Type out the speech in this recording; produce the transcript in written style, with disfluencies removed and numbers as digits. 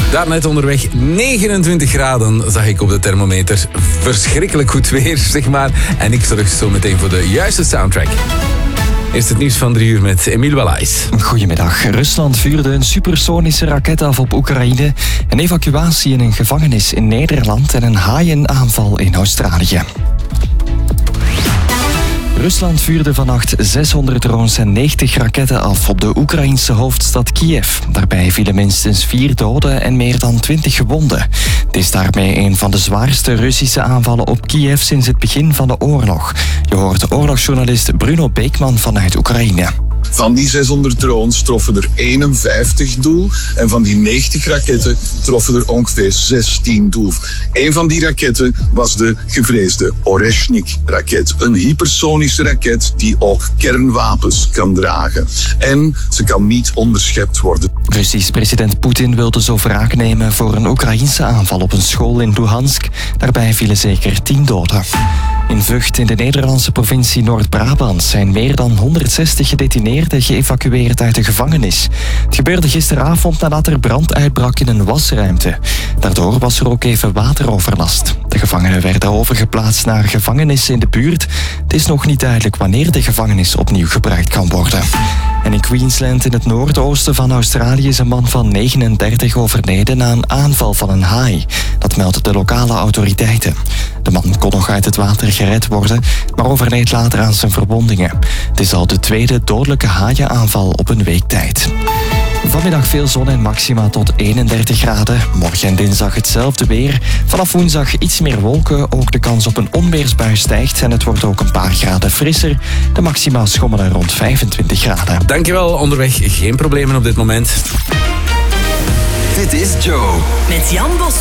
Daarnet onderweg 29 graden zag ik op de thermometer. Verschrikkelijk goed weer, zeg maar. En ik zorg zo meteen voor de juiste soundtrack. Eerst het nieuws van 3 uur met Emiel Walais. Goedemiddag. Rusland vuurde een supersonische raket af op Oekraïne. Een evacuatie in een gevangenis in Nederland en een haaienaanval in Australië. Rusland vuurde vannacht 600 drones en 90 raketten af op de Oekraïnse hoofdstad Kiev. Daarbij vielen minstens 4 doden en meer dan 20 gewonden. Het is daarmee een van de zwaarste Russische aanvallen op Kiev sinds het begin van de oorlog. Je hoort oorlogsjournalist Bruno Beekman vanuit Oekraïne. Van die 600 drones troffen er 51 doel en van die 90 raketten troffen er ongeveer 16 doel. Een van die raketten was de gevreesde Oreshnik-raket. Een hypersonische raket die ook kernwapens kan dragen. En ze kan niet onderschept worden. Russisch president Poetin wilde zo wraak nemen voor een Oekraïense aanval op een school in Luhansk. Daarbij vielen zeker 10 doden. In Vught in de Nederlandse provincie Noord-Brabant zijn meer dan 160 gedetineerden geëvacueerd uit de gevangenis. Het gebeurde gisteravond nadat er brand uitbrak in een wasruimte. Daardoor was er ook even wateroverlast. De gevangenen werden overgeplaatst naar gevangenissen in de buurt. Het is nog niet duidelijk wanneer de gevangenis opnieuw gebruikt kan worden. En in Queensland in het noordoosten van Australië is een man van 39 overleden na een aanval van een haai. Dat melden de lokale autoriteiten. De man kon nog uit het water gered worden, maar overleed later aan zijn verwondingen. Het is al de tweede dodelijke haaienaanval op een week tijd. Vanmiddag veel zon en maxima tot 31 graden. Morgen en dinsdag hetzelfde weer. Vanaf woensdag iets meer wolken. Ook de kans op een onweersbui stijgt en het wordt ook een paar graden frisser. De maxima schommelen rond 25 graden. Dankjewel, onderweg geen problemen op dit moment. Dit is Joe. Met Jan Bos.